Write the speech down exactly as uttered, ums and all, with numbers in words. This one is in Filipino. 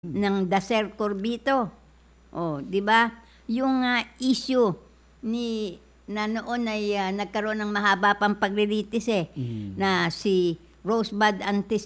ng Daser Corbito. Oh, 'di ba? Yung ah, issue ni na noon ay ah, nagkaroon ng mahaba pang paglilitis eh Mhm. na si Rosebud Antis